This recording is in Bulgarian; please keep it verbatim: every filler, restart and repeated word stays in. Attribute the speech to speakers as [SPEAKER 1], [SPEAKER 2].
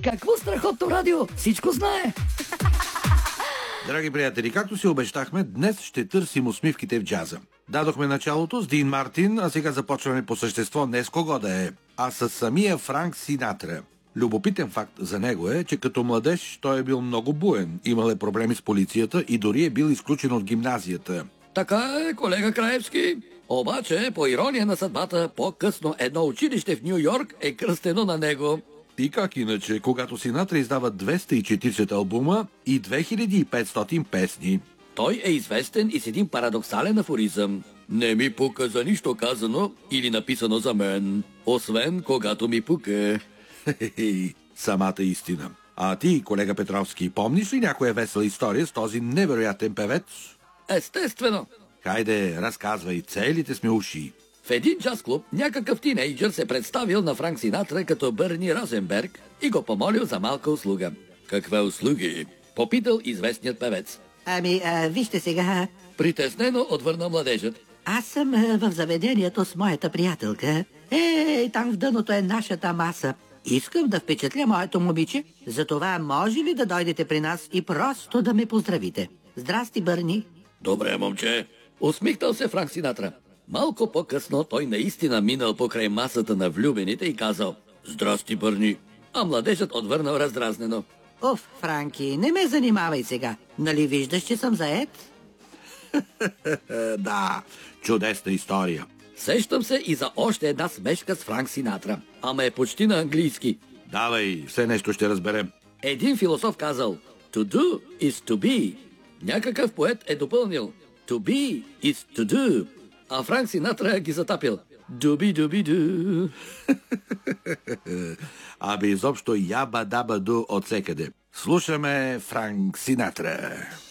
[SPEAKER 1] Какво страхотно радио! Всичко знае!
[SPEAKER 2] Драги приятели, както си обещахме, днес ще търсим усмивките в джаза. Дадохме началото с Дин Мартин, а сега започваме по същество не с кого да е, а с самия Франк Синатра. Любопитен факт за него е, че като младеж той е бил много буен, имал е проблеми с полицията и дори е бил изключен от гимназията.
[SPEAKER 1] Така е, колега Краевски. Обаче, по ирония на съдбата, по-късно едно училище в Ню Йорк е кръстено на него.
[SPEAKER 2] И как иначе, когато Синатра издава двеста и четиридесет албума и две хиляди и петстотин песни.
[SPEAKER 1] Той е известен и с един парадоксален афоризъм. Не ми пука за нищо казано или написано за мен, освен когато ми пука.
[SPEAKER 2] Хе-хе-хе, самата истина. А ти, колега Петровски, помниш ли някоя весела история с този невероятен певец?
[SPEAKER 1] Естествено.
[SPEAKER 2] Хайде, разказвай, целите сме уши.
[SPEAKER 1] В един джаз клуб някакъв тинейджър се представил на Франк Синатра като Бърни Розенберг и го помолил за малка услуга. Каква услуги? Попитал известният певец.
[SPEAKER 3] Ами, а, вижте сега.
[SPEAKER 1] Притеснено отвърна младежът.
[SPEAKER 3] Аз съм а, в заведението с моята приятелка. Е, там в дъното е нашата маса. Искам да впечатля моето момиче, затова може ли да дойдете при нас и просто да ме поздравите? Здрасти, Бърни.
[SPEAKER 1] Добре, момче. Усмихнал се Франк Синатра. Малко по-късно той наистина минал покрай масата на влюбените и казал: «Здрасти, Бърни!» А младежът отвърнал раздразнено:
[SPEAKER 3] Оф, Франки, не ме занимавай сега. Нали виждаш, че съм заед?
[SPEAKER 2] Да, чудесна история.
[SPEAKER 1] Сещам се и за още една смешка с Франк Синатра. Ама е почти на английски.
[SPEAKER 2] Давай, все нещо ще разберем.
[SPEAKER 1] Един философ казал: «To do is to be». Някакъв поет е допълнил: «To be is to do». А Франк Синатра ги затапил: «Дуби-дуби-ду».
[SPEAKER 2] Абе изобщо яба-даба-ду от всекъде. Слушаме Франк Синатра.